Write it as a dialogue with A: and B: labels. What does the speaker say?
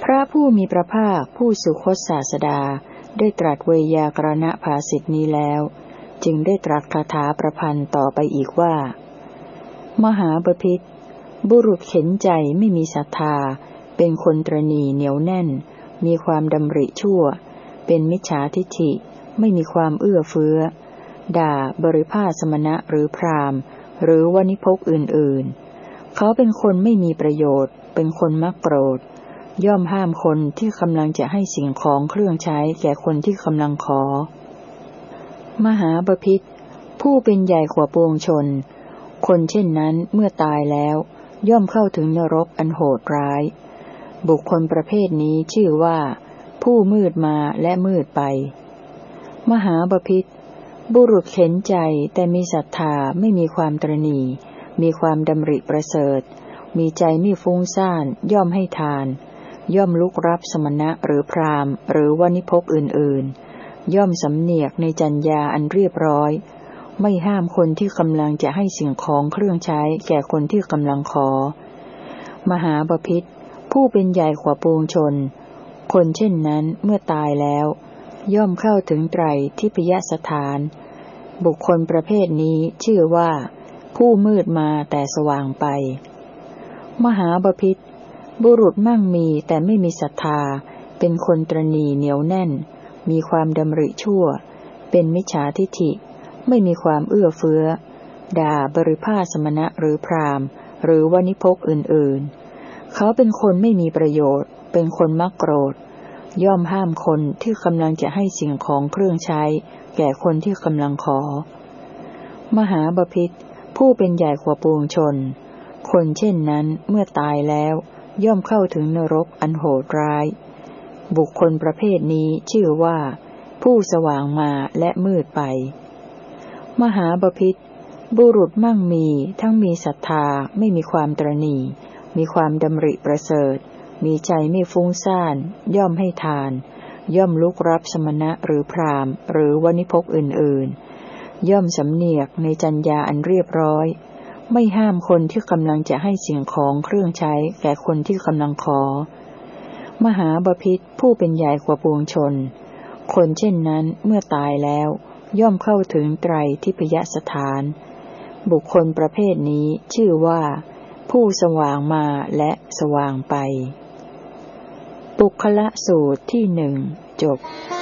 A: พระผู้มีพระภาคผู้สุคตศาสดาได้ตรัสเวยากรณภาษิตนี้แล้วจึงได้ตรัสคาถาประพันธ์ต่อไปอีกว่ามหาบพิตรบุรุษเข็นใจไม่มีศรัทธาเป็นคนตระหนี่เหนียวแน่นมีความดำริชั่วเป็นมิจฉาทิฐิไม่มีความเอื้อเฟื้อด่าบริพาสมณะหรือพราหมณ์หรือวณิพกอื่นๆเขาเป็นคนไม่มีประโยชน์เป็นคนมักโกรธย่อมห้ามคนที่กำลังจะให้สิ่งของเครื่องใช้แก่คนที่กำลังขอมหาบพิตรผู้เป็นใหญ่กว่าปวงชนคนเช่นนั้นเมื่อตายแล้วย่อมเข้าถึงนรกอันโหดร้ายบุคคลประเภทนี้ชื่อว่าผู้มืดมาและมืดไปมหาบพิตรบุรุษเข็นใจแต่มีศรัทธาไม่มีความตระหนี่มีความดำริประเสริฐมีใจไม่ฟุ้งซ่านย่อมให้ทานย่อมลุกรับสมณะหรือพราหมณ์หรือวณิพกอื่นๆย่อมสำเนียกในจัญญาอันเรียบร้อยไม่ห้ามคนที่กำลังจะให้สิ่งของเครื่องใช้แก่คนที่กำลังขอมหาบพิตรผู้เป็นใหญ่กว่าปวงชนคนเช่นนั้นเมื่อตายแล้วย่อมเข้าถึงไตรทิพยสถานบุคคลประเภทนี้ชื่อว่าผู้มืดมาแต่สว่างไปมหาบพิตรบุรุษมั่งมีแต่ไม่มีศรัทธาเป็นคนตระหนี่เหนียวแน่นมีความดำริชั่วเป็นมิจฉาทิฐิไม่มีความเอื้อเฟื้อด่าบริพาสมณะหรือพราหมณ์หรือวณิพกอื่นๆเขาเป็นคนไม่มีประโยชน์เป็นคนมักโกรธย่อมห้ามคนที่กำลังจะให้สิ่งของเครื่องใช้แก่คนที่กำลังขอมหาบพิตรผู้เป็นใหญ่กว่าปวงชนคนเช่นนั้นเมื่อตายแล้วย่อมเข้าถึงนรกอันโหดร้ายบุคคลประเภทนี้ชื่อว่าผู้สว่างมาและมืดไปมหาบพิตรบุรุษมั่งมีทั้งมีศรัทธาไม่มีความตระหนี่มีความดำริประเสริฐมีใจไม่ฟุ้งซ่านย่อมให้ทานย่อมลุกรับสมณะหรือพราหมณ์หรือวณิพกอื่นๆย่อมสำเนียกในจัญญาอันเรียบร้อยไม่ห้ามคนที่กำลังจะให้สิ่งของเครื่องใช้แก่คนที่กำลังขอมหาบพิตรผู้เป็นใหญ่กว่าปวงชนคนเช่นนั้นเมื่อตายแล้วย่อมเข้าถึงไตรทิพยสถานบุคคลประเภทนี้ชื่อว่าผู้สว่างมาและสว่างไปปุคละสูตรที่หนึ่งจบ